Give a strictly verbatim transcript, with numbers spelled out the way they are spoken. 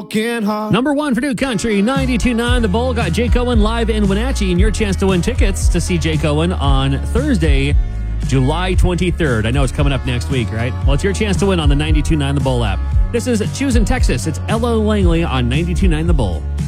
broken heart. Number one for New Country, ninety-two point nine The Bull got Jake Owen live in Wenatchee, and your chance to win tickets to see Jake Owen on Thursday, July twenty-third. I know it's coming up next week, right? Well, it's your chance to win on the ninety-two point nine The Bull app. This is Choosing Texas. It's Ella Langley on ninety-two point nine The Bull.